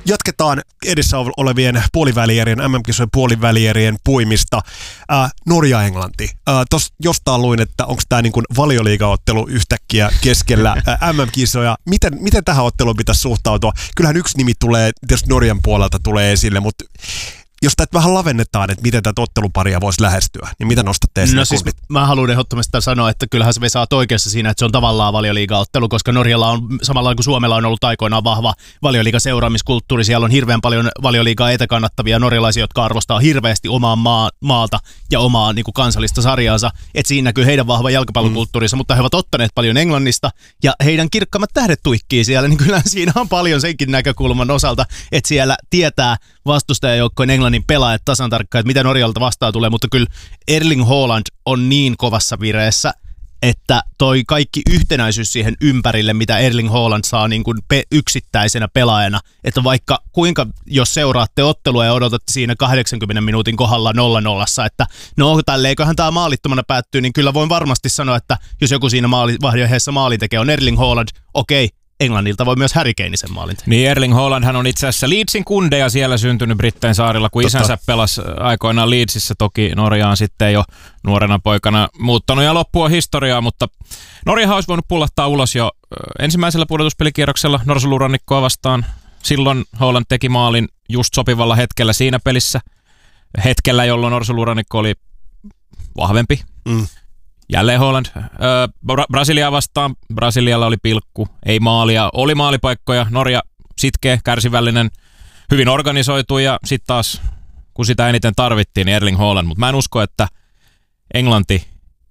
Jatketaan edessä olevien puolivälierien, MM-kisojen puolivälierien puimista. Norja-Englanti. Tuossa jostain luin, että onko tämä niin kuin valioliigaottelu yhtäkkiä keskellä MM-kisoja. Miten tähän otteluun pitäisi suhtautua? Kyllähän yksi nimi tulee, tietysti Norjan puolelta tulee esille, mutta jos tätä vähän lavennetaan, että miten tätä otteluparia voisi lähestyä, niin mitä nostatte esille? No siis mä haluan ehdottomasti sanoa, että kyllähän se Vesa oikeassa siinä, että se on tavallaan valioliigaottelu, koska Norjalla on samalla kuin Suomella on ollut aikoinaan vahva valioliigan seuraamiskulttuuri. Siellä on hirveän paljon valioliigaa etäkannattavia norjalaisia, jotka arvostaa hirveästi omaa maalta ja omaa niin kuin kansallista sarjaansa. Että siinä näkyy heidän vahva jalkapallokulttuurinsa, mutta he ovat ottaneet paljon Englannista ja heidän kirkkaammat tähdet tuikkii siellä, niin kyllä siinä on paljon senkin näkökulman osalta, että siellä tietää vastustajajoukkojen Englannin pelaajat tasan tarkkaan, että mitä Norjalta vastaan tulee, mutta kyllä Erling Haaland on niin kovassa vireessä, että toi kaikki yhtenäisyys siihen ympärille, mitä Erling Haaland saa niin kuin yksittäisenä pelaajana, että vaikka kuinka, jos seuraatte ottelua ja odotatte siinä 80 minuutin kohdalla 0-0, että no tälleiköhän tämä maalittomana päättyy, niin kyllä voin varmasti sanoa, että jos joku siinä vaiheessa maalin tekee on Erling Haaland, okei, Englannilta voi myös Harry Kane sen maalin tehdä. Niin, Erling Haaland hän on itse asiassa Leedsin kundeja siellä syntynyt Brittein saarilla, kun isänsä pelasi aikoinaan Leedsissä, toki Norjaan sitten jo nuorena poikana muuttanut ja loppua historiaa, mutta Norjahan olisi voinut pullahtaa ulos jo ensimmäisellä pudotuspelikierroksella Norsulurannikkoa vastaan. Silloin Haaland teki maalin just sopivalla hetkellä siinä pelissä, hetkellä jolloin Norsulurannikko oli vahvempi. Jälleen Haaland. Brasilia vastaan. Brasilialla oli pilkku, ei maalia. Oli maalipaikkoja. Norja sitkeä, kärsivällinen, hyvin organisoitu ja sitten taas, kun sitä eniten tarvittiin, niin Erling Haaland. Mutta mä en usko, että Englanti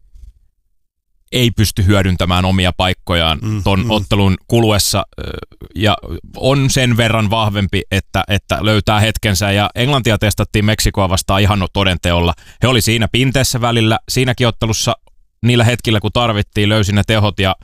ei pysty hyödyntämään omia paikkojaan ton ottelun kuluessa ja on sen verran vahvempi, että löytää hetkensä. Ja Englantia testattiin Meksikoa vastaan ihan todenteolla. He oli siinä pinteessä välillä. Siinäkin ottelussa niillä hetkillä, kun tarvittiin, löysi ne tehot ja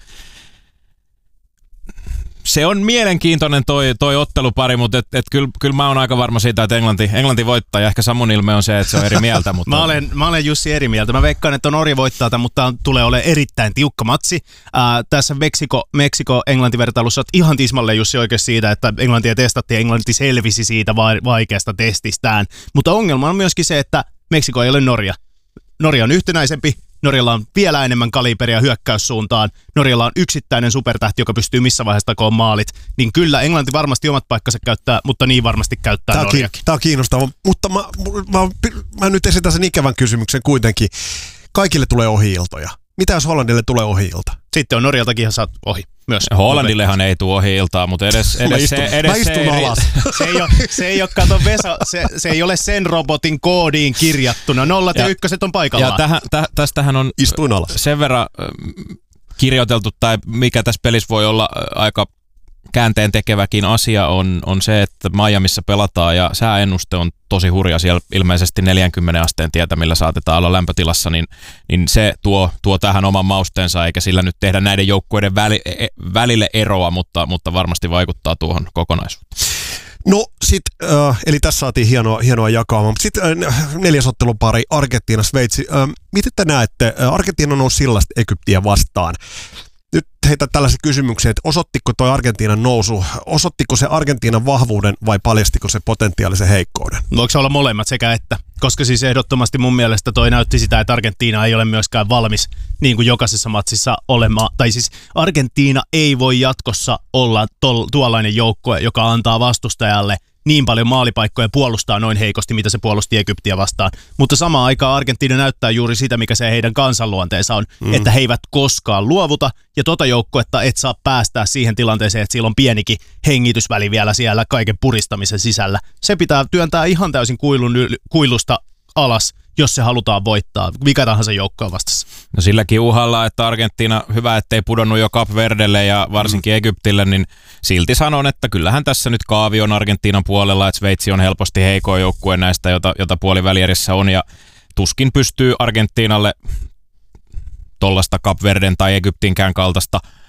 se on mielenkiintoinen toi ottelupari, mutta kyllä mä oon aika varma siitä, että Englanti voittaa ja ehkä Samun ilme on se, että se on eri mieltä. Mutta mä olen Jussi eri mieltä. Mä veikkaan, että Norja voittaa tämän, mutta tulee olemaan erittäin tiukka matsi. Tässä Meksiko-Englanti-vertailussa olet ihan tismalleen Jussi oikeassa siitä, että Englantia testattiin ja Englanti selvisi siitä vaikeasta testistään. Mutta ongelma on myöskin se, että Meksiko ei ole Norja. Norja on yhtenäisempi. Norjalla on vielä enemmän kaliberia hyökkäyssuuntaan. Norjalla on yksittäinen supertähti, joka pystyy missä vaiheessa takoon maalit. Niin kyllä Englanti varmasti omat paikkansa käyttää, mutta niin varmasti käyttää Norjakin. Tämä on kiinnostavaa, mutta mä nyt esitän sen ikävän kysymyksen kuitenkin. Kaikille tulee ohi-iltoja. Mitä jos Hollandille tulee ohi-ilta? Sitten on Norjaltakin ihan saat ohi myös. Hollandillehan ei tule ohi-iltaa, mutta edes mä istun alas. Se ei ole sen robotin koodiin kirjattuna. 0 ja 1 on paikallaan. Ja tästähän on istuin alas. Sen verran kirjoiteltu, tai mikä tässä pelissä voi olla aika käänteen tekeväkin asia on se, että Miamiissa pelataan ja sääennuste on tosi hurja. Siellä ilmeisesti 40 asteen tietämillä saatetaan olla lämpötilassa, niin se tuo tähän oman mausteensa, eikä sillä nyt tehdä näiden joukkueiden välille eroa, mutta varmasti vaikuttaa tuohon kokonaisuuteen. No sit, eli tässä saatiin hienoa jakaamaan, mutta sitten neljäs ottelupari Argentiina-Sveitsi. Miten te näette, Argentiina nousi sillasta Egyptiä vastaan. Nyt heitä tällaisia kysymyksiä, että osoittiko toi Argentiinan nousu, osoittiko se Argentiinan vahvuuden vai paljastiko se potentiaalisen heikkouden? Voiko se olla molemmat sekä että? Koska siis ehdottomasti mun mielestä toi näytti sitä, että Argentiina ei ole myöskään valmis niin kuin jokaisessa matsissa olemaan. Tai siis Argentiina ei voi jatkossa olla tuollainen joukkue, joka antaa vastustajalle niin paljon maalipaikkoja puolustaa noin heikosti, mitä se puolusti Egyptiä vastaan. Mutta samaan aikaan Argentiina näyttää juuri sitä, mikä se heidän kansanluonteensa on, että he eivät koskaan luovuta, ja tota joukkuetta et saa päästää siihen tilanteeseen, että sillä on pienikin hengitysväli vielä siellä kaiken puristamisen sisällä. Se pitää työntää ihan täysin kuilusta alas, jos se halutaan voittaa, mikä tahansa joukkoa vastassa. No silläkin uhalla, että Argentiina, hyvä ettei pudonnut jo Cap Verdelle ja varsinkin Egyptille, niin silti sanon, että kyllähän tässä nyt kaavi on Argentiinan puolella, että Sveitsi on helposti heikoin joukkue näistä, jota puolivälierissä on, ja tuskin pystyy Argentiinalle tollaista Cap Verden tai Egyptinkään kaltaista